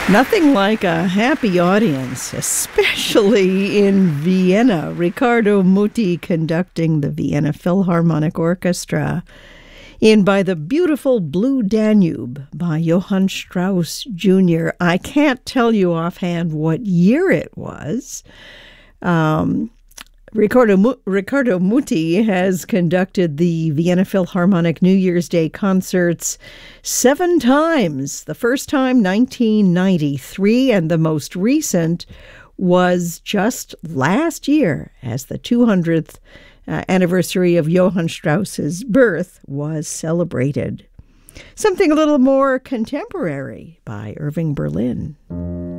Nothing like a happy audience, especially in Vienna. Riccardo Muti conducting the Vienna Philharmonic Orchestra in By the Beautiful Blue Danube by Johann Strauss Jr. I can't tell you offhand what year it was. Riccardo Muti has conducted the Vienna Philharmonic New Year's Day concerts 7 times. The first time, 1993, and the most recent was just last year as the 200th anniversary of Johann Strauss's birth was celebrated. Something a little more contemporary by Irving Berlin.